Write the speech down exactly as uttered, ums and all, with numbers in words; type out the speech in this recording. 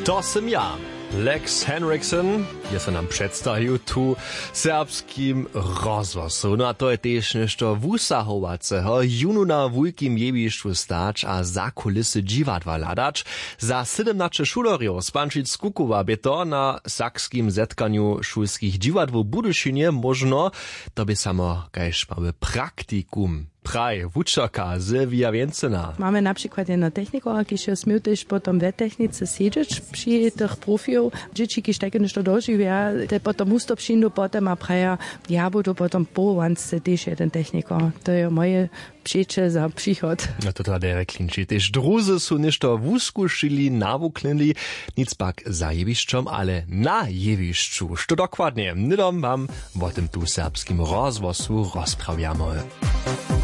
To sam ja. Lex Henriksen je se nam predstavil tu serbskim rozhlasu. No a to je tež nešto wusahovaceho, junu na wujkim jebištvu stać a za kulisy dziwadła ladać. Za sedemnaście šulerjów z Pančic Kukowa by to na sakskim zetkaniu šulskich dziwadł w Budyšinie možno, to by samo kajž mamy praktikum. Praj, wučaka, Silvia Więcena. Mamy na przykład jedno technikora, ki się smił też potom w technice siedzieć przy tych profiow. Dzieci, ki takie nešto dożywia, te potom ustopšinu potom a praja, ja budu potom połowance też jeden technikor. To je moje przyjście za przychod. No to to derek klinči. Tež druzy su nešto wuskušili, nawuklinili, nic pak za jebiščom, ale na jebišču. Što dokładnie, nidom wam o tym tu serbskim rozwosu rozprawiamy.